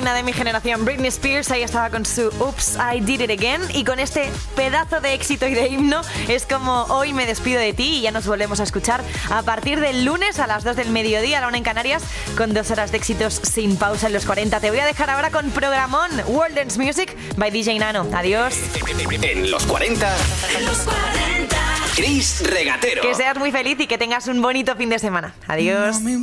reina de mi generación, Britney Spears, ahí estaba con su Oops, I Did It Again. Y con este pedazo de éxito y de himno es como hoy me despido de ti y ya nos volvemos a escuchar a partir del lunes a las 2 del mediodía, a la 1 en Canarias, con 2 horas de éxitos sin pausa en los 40. Te voy a dejar ahora con programón World Dance Music by DJ Nano. Adiós. En los 40. Chris Regatero. Que seas muy feliz y que tengas un bonito fin de semana. Adiós.